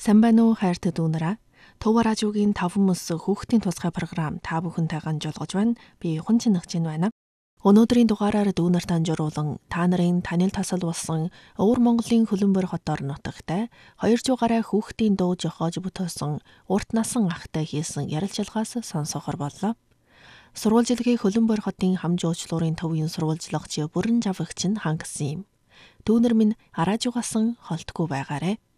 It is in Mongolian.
Сайн байна уу хайртай дүүнараа. Төв радиогийн 5 мөс хүүхдийн тусгай програм та бүхэнтэйгээ жолгож байна. Би хүн чинэгчин байна. Өнөөдрийн дугаараар дүүнерт анжууруулан та нарын танил тасал болсон Өвөр Монголын хөлбөмбөр хотоор нутагтай 200 гаруй хүүхдийн дуу жохоож бүтээсэн урт насан ахтай хийсэн ярилцлагаас сонсохор боллоо. Сурвалжлагын хөлбөмбөр хотын хамжуучлуурын төвийн сурвалжлагч бүрэн жавагч нь хангасан юм. Дүүнер минь араажугасан холтгүй байгаарэ.